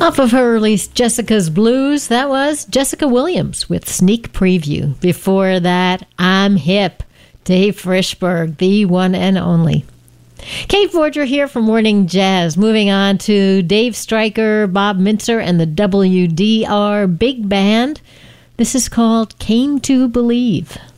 Off of her release, Jessica's Blues, that was Jessica Williams with Sneak Preview. Before that, I'm Hip, Dave Frischberg, the one and only. Kate Forger here for Morning Jazz. Moving on to Dave Stryker, Bob Mintzer, and the WDR Big Band. This is called Came to Believe.